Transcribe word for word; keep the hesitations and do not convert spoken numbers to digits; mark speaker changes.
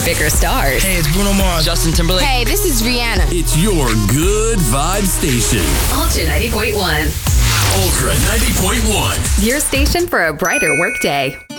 Speaker 1: bigger stars.
Speaker 2: Hey, it's Bruno Mars.
Speaker 3: Justin Timberlake.
Speaker 1: Hey, this is Rihanna.
Speaker 4: It's your good vibe station.
Speaker 1: Ultra ninety point one.
Speaker 4: Ultra ninety point one.
Speaker 1: Your station for a brighter workday.